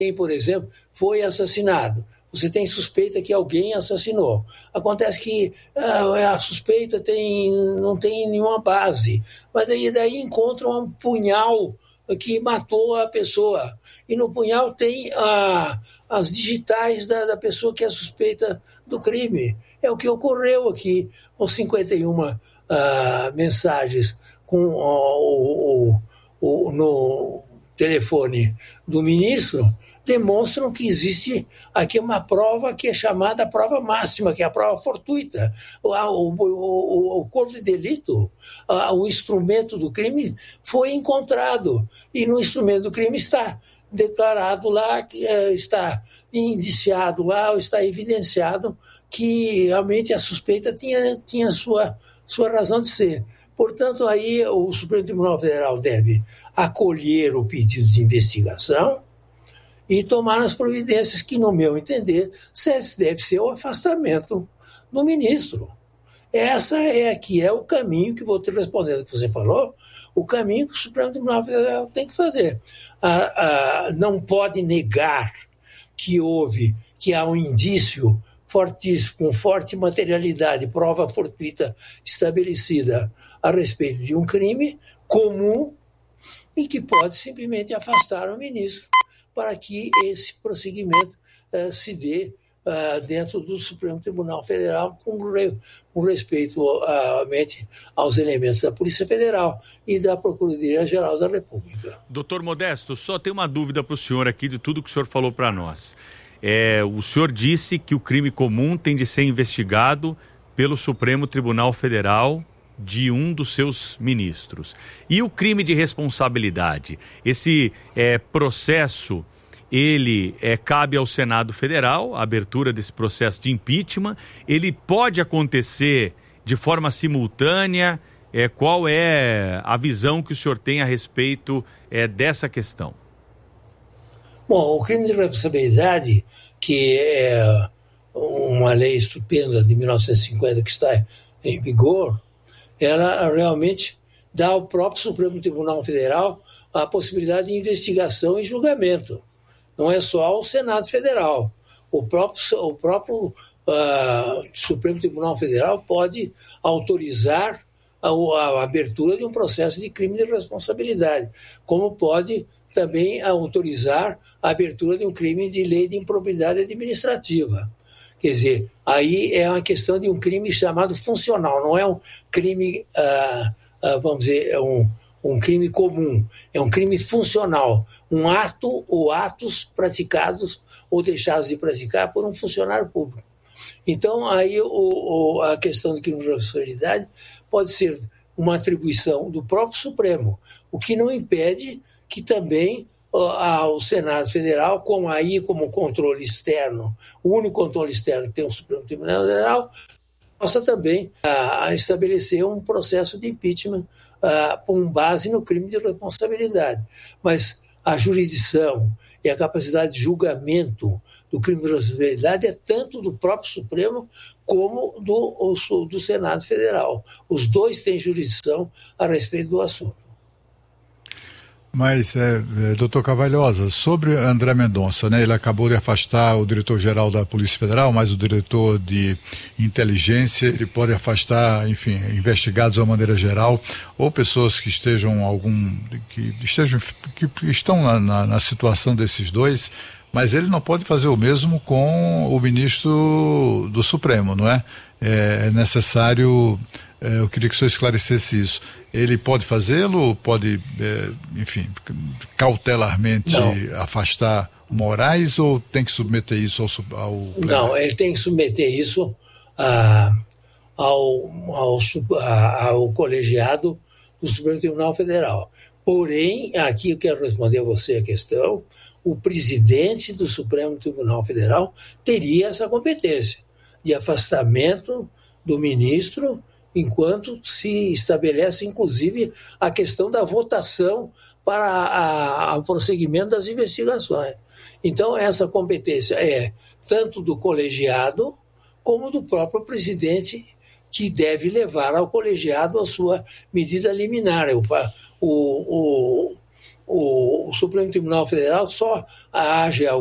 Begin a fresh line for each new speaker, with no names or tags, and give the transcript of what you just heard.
Quem, por exemplo, foi assassinado. Você tem suspeita que alguém assassinou. Acontece que a suspeita não tem nenhuma base, mas daí encontram um punhal que matou a pessoa. E no punhal tem as digitais da pessoa que é suspeita do crime. É o que ocorreu aqui com 51 mensagens no telefone do ministro, demonstram que existe aqui uma prova que é chamada prova máxima, que é a prova fortuita. O corpo de delito, o instrumento do crime foi encontrado, e no instrumento do crime está declarado lá, está indiciado lá, está evidenciado que realmente a suspeita tinha sua razão de ser. Portanto, aí o Supremo Tribunal Federal deve acolher o pedido de investigação e tomar as providências que, no meu entender, deve ser o afastamento do ministro. Essa que é o caminho que, vou te respondendo o que você falou, o caminho que o Supremo Tribunal Federal tem que fazer. Não pode negar que há um indício fortíssimo, com forte materialidade, prova fortuita estabelecida a respeito de um crime comum e que pode simplesmente afastar o ministro para que esse prosseguimento se dê dentro do Supremo Tribunal Federal com respeito aos elementos da Polícia Federal e da Procuradoria-Geral da República.
Doutor Modesto, só tem uma dúvida para o senhor aqui de tudo que o senhor falou para nós. O senhor disse que o crime comum tem de ser investigado pelo Supremo Tribunal Federal de um dos seus ministros. E o crime de responsabilidade? Esse processo, ele cabe ao Senado Federal, a abertura desse processo de impeachment. Ele pode acontecer de forma simultânea? Qual é a visão que o senhor tem a respeito dessa questão?
Bom, o crime de responsabilidade, que é uma lei estupenda de 1950 que está em vigor, ela realmente dá ao próprio Supremo Tribunal Federal a possibilidade de investigação e julgamento. Não é só o Senado Federal. O próprio Supremo Tribunal Federal pode autorizar a abertura de um processo de crime de responsabilidade, como pode também autorizar a abertura de um crime de lei de improbidade administrativa. Quer dizer, aí é uma questão de um crime chamado funcional, não é um crime, vamos dizer, um crime comum, é um crime funcional, um ato ou atos praticados ou deixados de praticar por um funcionário público. Então, aí a questão do crime de responsabilidade pode ser uma atribuição do próprio Supremo, o que não impede que também ao Senado Federal, como controle externo, o único controle externo que tem o Supremo Tribunal Federal, possa também estabelecer um processo de impeachment com base no crime de responsabilidade. Mas a jurisdição e a capacidade de julgamento do crime de responsabilidade é tanto do próprio Supremo como do Senado Federal. Os dois têm jurisdição a respeito do assunto.
Mas, doutor Cavalhosa, sobre André Mendonça, né, ele acabou de afastar o diretor-geral da Polícia Federal, mas o diretor de inteligência, ele pode afastar, enfim, investigados de uma maneira geral, ou pessoas que estão na situação desses dois, mas ele não pode fazer o mesmo com o ministro do Supremo, não é? É necessário, eu queria que o senhor esclarecesse isso. Ele pode fazê-lo, pode, enfim, cautelarmente afastar Moraes, ou tem que submeter isso ao plenário?
Não, ele tem que submeter isso ao colegiado do Supremo Tribunal Federal. Porém, aqui eu quero responder a você a questão, o presidente do Supremo Tribunal Federal teria essa competência de afastamento do ministro, enquanto se estabelece, inclusive, a questão da votação para o prosseguimento das investigações. Então, essa competência é tanto do colegiado como do próprio presidente, que deve levar ao colegiado a sua medida liminar. o Supremo Tribunal Federal só age